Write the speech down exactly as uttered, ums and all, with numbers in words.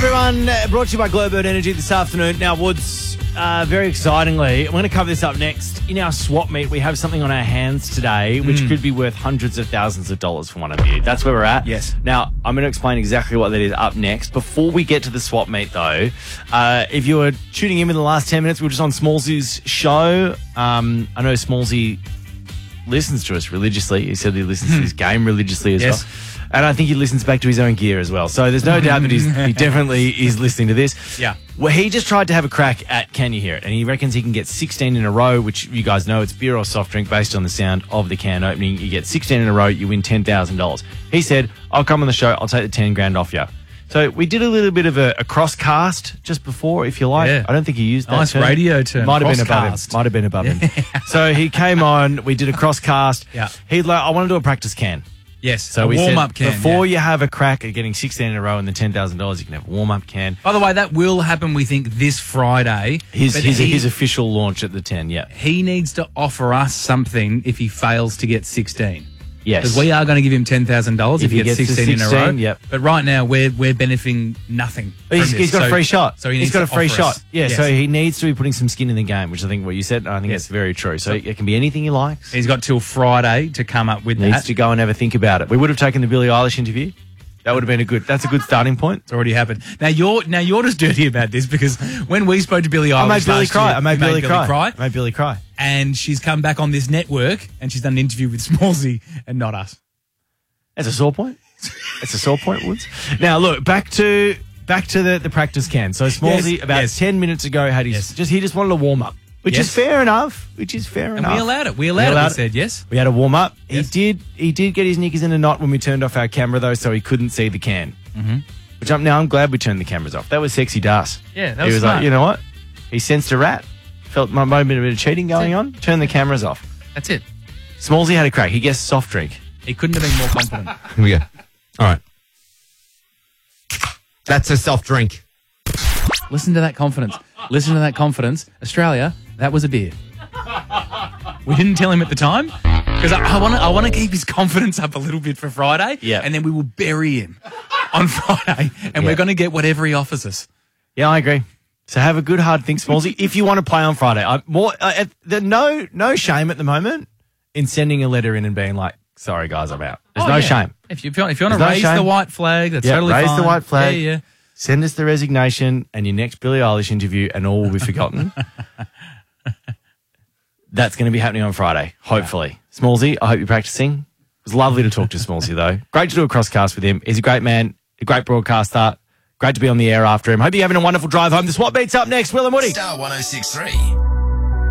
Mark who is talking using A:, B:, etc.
A: everyone. Brought to you by Glowbird Energy this afternoon. Now, Woods, uh, very excitingly, I'm going to cover this up next. In our swap meet, we have something on our hands today which mm. could be worth hundreds of thousands of dollars for one of you. That's where we're at.
B: Yes.
A: Now, I'm going to explain exactly what that is up next. Before we get to the swap meet, though, uh, if you were tuning in in the last ten minutes, we were just on Smallsy's show. Um, I know Smallsy listens to us religiously. He said he listens to this game religiously as
B: yes.
A: well. And I think he listens back to his own gear as well. So there's no doubt that he's, he definitely is listening to this.
B: Yeah.
A: Well, he just tried to have a crack at Can You Hear It? And he reckons he can get sixteen in a row, which you guys know it's beer or soft drink based on the sound of the can opening. You get sixteen in a row, you win ten thousand dollars. He said, I'll come on the show, I'll take the ten grand off you. So we did a little bit of a, a cross-cast just before, if you like.
B: Yeah.
A: I don't think he used that
B: Nice
A: term.
B: radio term.
A: Might have been above him.
B: Cross-cast.
A: Might have been above him. So he came on, we did a cross-cast.
B: Yeah.
A: He'd like, I want to do a practice can.
B: Yes,
A: So
B: a
A: we
B: warm-up
A: said,
B: can.
A: before
B: yeah.
A: you have a crack at getting sixteen in a row and the ten thousand dollars, you can have a warm-up can.
B: By the way, that will happen, we think, this Friday.
A: His,
B: but
A: his,
B: he,
A: his official launch at the ten, yeah.
B: he needs to offer us something if he fails to get sixteen.
A: Yes.
B: Because we are going to give him ten thousand dollars if,
A: If he
B: he gets
A: gets to
B: sixteen, in a row.
A: sixteen, yep.
B: But right now, we're we're benefiting nothing.
A: But he's,
B: from
A: he's
B: this.
A: got a
B: So-
A: free shot.
B: So he
A: he's
B: needs
A: got a
B: to
A: free
B: offer
A: shot.
B: us.
A: Yeah,
B: Yes.
A: so he needs to be putting some skin in the game, which I think what you said, I think
B: Yes.
A: that's very true. So it can be anything he likes.
B: He's got till Friday to come up with
A: Needs
B: that.
A: to go and have a think about it. We would have taken the Billie Eilish interview. That would have been a good, that's a good starting point.
B: It's already happened. Now you're now you're just dirty about this because when we spoke to Billie Eilish,
A: I made Billy
B: last
A: cry.
B: year,
A: I made
B: you
A: Billy cry. I made Billy cry.
B: and she's come back on this network and she's done an interview with Smallsy and not us.
A: That's a sore point. It's a sore point, Woods. Now, look, back to back to the, the practice can. So Smallsy,
B: Yes,
A: about
B: yes.
A: ten minutes ago, had his
B: Yes.
A: just he just wanted to warm up, which
B: Yes.
A: is fair enough. Which is fair
B: And
A: enough.
B: we allowed it. We allowed, it. We said yes.
A: We had a warm up.
B: Yes.
A: He did. He did get his knickers in a knot when we turned off our camera, though, so he couldn't see the can. Mm-hmm. Which I'm now I'm glad we turned the cameras off. That was sexy, Das.
B: Yeah, that
A: he
B: was
A: was
B: smart.
A: like, you know what? He sensed a rat. Felt my moment a bit of cheating going on. Turned the cameras off.
B: That's it.
A: Smallsy had a crack. He guessed soft drink.
B: He couldn't have been more confident.
C: Here we go. All right. That's a soft drink.
B: Listen to that confidence. Listen to that confidence. Australia, that was a beer. We didn't tell him at the time because I, I want to I want to keep his confidence up a little bit for Friday.
A: Yeah.
B: And then we will bury him on Friday and
A: Yeah.
B: we're going to get whatever he offers us.
A: Yeah, I agree. So have a good hard think, Smallsy, if you want to play on Friday. I, more, uh, at the, no, no shame at the moment in sending a letter in and being like, "Sorry, guys, I'm out." There's
B: Oh,
A: no
B: yeah.
A: shame.
B: If you, if you want to
A: There's no
B: raise
A: shame.
B: the white flag, that's
A: Yeah,
B: totally
A: raise
B: fine.
A: the white flag.
B: Yeah, yeah.
A: Send us the resignation and your next Billie Eilish interview, and all will be forgotten. That's going to be happening on Friday, hopefully. Smallsy, I hope you're practicing. It was lovely to talk to Smallsy, though. Great to do a crosscast with him. He's a great man, a great broadcaster. Great to be on the air after him. Hope you're having a wonderful drive home. The swap beat's up next. Will and Woody.
D: Star one oh six three.